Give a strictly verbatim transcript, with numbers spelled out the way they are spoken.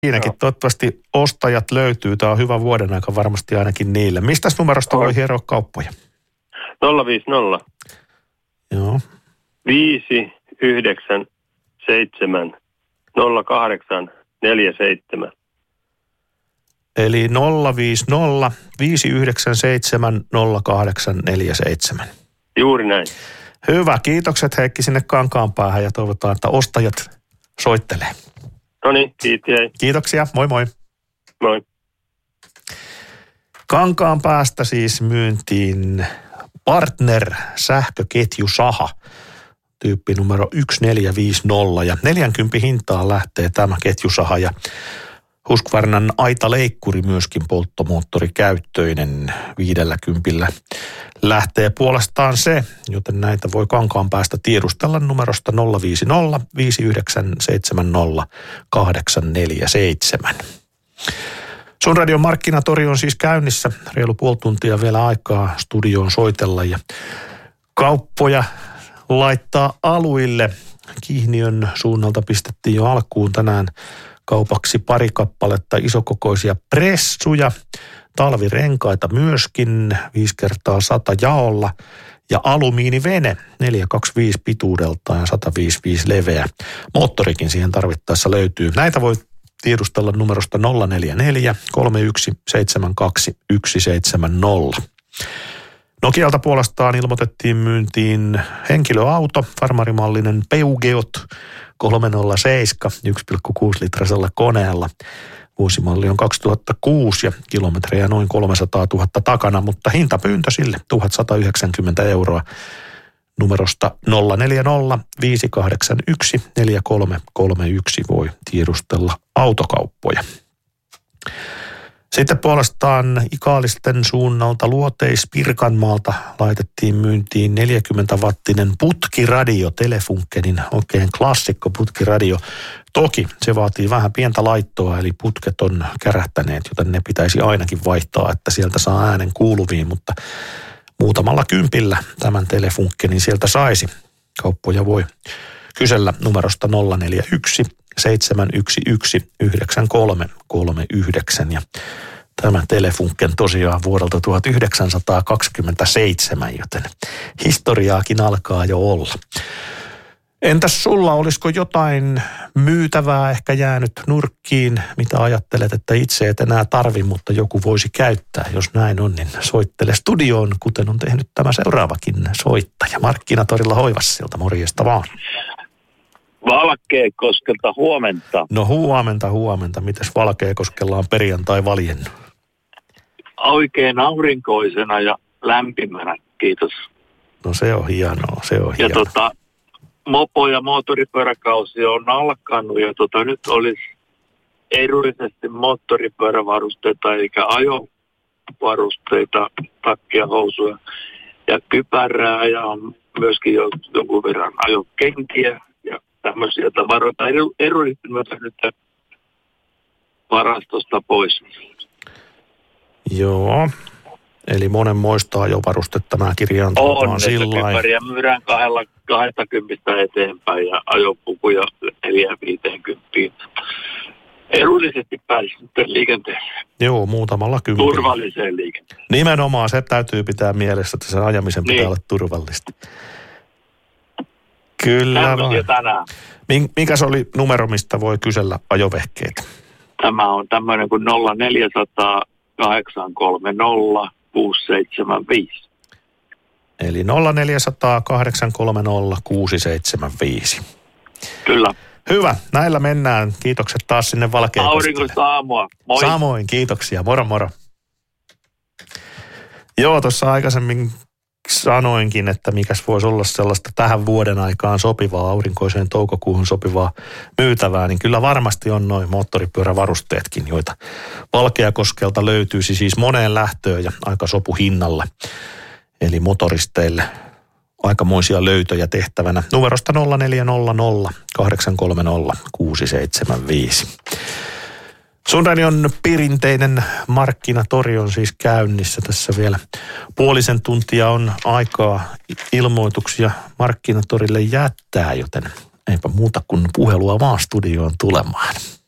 Siinäkin Joo. toivottavasti ostajat löytyy. Tämä on hyvä vuoden aika varmasti ainakin niille. Mistä numerosta voi hieroa kauppoja? nolla viisi nolla Joo. viisi yhdeksän seitsemän nolla kahdeksan neljä seitsemän. Eli nolla viisi nolla viisi yhdeksän seitsemän nolla kahdeksan neljä seitsemän. Juuri näin. Hyvä. Kiitokset Heikki sinne Kankaanpäähän ja toivotaan, että ostajat soittelee. No niin, kiitos. Kiitoksia. Moi moi. Moi. Kankaanpäästä siis myyntiin Partner sähköketju Saha. Tyyppi numero yksi neljä viisi nolla ja neljäkymmentä hintaan lähtee tämä ketjusaha ja Husqvarnan aitaleikkuri myöskin polttomoottorikäyttöinen viidelläkympillä lähtee puolestaan se, joten näitä voi Kankaanpäästä tiedustella numerosta nolla viisi nolla viisi yhdeksän seitsemän nolla kahdeksan neljä seitsemän. Sun radion markkinatori on siis käynnissä, reilu puoli tuntia vielä aikaa studioon soitella ja kauppoja laittaa aluille. Kihniön suunnalta pistettiin jo alkuun tänään kaupaksi pari kappaletta isokokoisia pressuja, talvirenkaita myöskin, viisi kertaa sata jaolla ja alumiinivene neljä kaksikymmentäviisi pituudeltaan ja sata viisikymmentäviisi leveä. Moottorikin siihen tarvittaessa löytyy. Näitä voi tiedustella numerosta nolla neljä neljä kolme yksi seitsemän kaksi yksi seitsemän nolla. Nokialta puolestaan ilmoitettiin myyntiin henkilöauto, farmarimallinen Peugeot kolmesataaseitsemän yksi pilkku kuusi litrasella koneella. Vuosimalli on kaksituhattakuusi ja kilometrejä noin kolmesataatuhatta takana, mutta hintapyyntö sille tuhatsatayhdeksänkymmentä euroa. Numerosta nolla neljä nolla viisi kahdeksan yksi neljä kolme kolme yksi voi tiedustella autokauppoja. Sitten puolestaan Ikaalisten suunnalta Luoteis Pirkanmaalta laitettiin myyntiin neljäkymmentä wattinen putkiradio, Telefunkenin oikein klassikko putkiradio. Toki se vaatii vähän pientä laittoa, eli putket on kärähtäneet, joten ne pitäisi ainakin vaihtaa, että sieltä saa äänen kuuluviin, mutta muutamalla kympillä tämän Telefunkenin sieltä saisi. Kauppoja voi kysellä numerosta nolla neljä yksi seitsemän yksi yksi yhdeksän kolme kolme yhdeksän ja tämä Telefunken tosiaan vuodelta tuhatyhdeksänsataakaksikymmentäseitsemän, joten historiaakin alkaa jo olla. Entäs sulla, olisiko jotain myytävää ehkä jäänyt nurkkiin, mitä ajattelet, että itse et enää tarvi, mutta joku voisi käyttää. Jos näin on, niin soittele studioon, kuten on tehnyt tämä seuraavakin soittaja. Markkinatorilla Hoivassilta, morjesta vaan. Valkeakoskelta huomenta. No huomenta, huomenta. Mites Valkeakoskella on perjantai valjennut? Oikein aurinkoisena ja lämpimänä, kiitos. No se on hienoa, se on ja hienoa. Tota, mopo- ja moottoripyöräkausi on alkanut ja tota, nyt olisi edullisesti moottoripyörävarusteita eikä ajovarusteita, takkia, housuja ja kypärää ja on myöskin jo jonkun verran ajokenkiä ja tämmöisiä tavaroita. Edullisesti myös nyt varastosta pois. Joo, eli monenmoista ajovarustetta nämä kirjaan on, sillä että kypäriä myydään kahdella, kahdestakymmentä eteenpäin ja ajopukuja neljä viiteenkymmeneen. Edullisesti pääsisi sitten liikenteeseen. Joo, muutamalla kympillä. Turvalliseen liikenteeseen. Nimenomaan se täytyy pitää mielessä, että sen ajamisen pitää niin. olla turvallista. Kyllä Tämmöisiä tänään. Mikäs oli numero, mistä voi kysellä ajovehkeitä? Tämä on tämmöinen kuin nolla neljä nolla nolla kahdeksan kolme nolla kuusi seitsemän viisi. Eli nolla neljä nolla nolla kahdeksan kolme nolla kuusi seitsemän viisi. Kyllä. Hyvä, näillä mennään. Kiitokset taas sinne Valkeakoskelle. Aurinkoista aamua. Moi. Samoin, kiitoksia. Moro moro. Joo, tuossa aikaisemmin sanoinkin, että mikäs voisi olla sellaista tähän vuoden aikaan sopivaa, aurinkoiseen toukokuuhun sopivaa myytävää, niin kyllä varmasti on noin moottoripyörävarusteetkin, joita Valkeakoskelta löytyisi siis moneen lähtöön ja aika sopuhinnalla. Eli motoristeille aikamoisia löytöjä tehtävänä. Numerosta nolla neljä nolla nolla kahdeksan kolme nolla kuusi seitsemän viisi. Sun radion perinteinen markkinatori on siis käynnissä. Tässä vielä puolisen tuntia on aikaa ilmoituksia markkinatorille jättää, joten eipä muuta kuin puhelua vaan studioon tulemaan.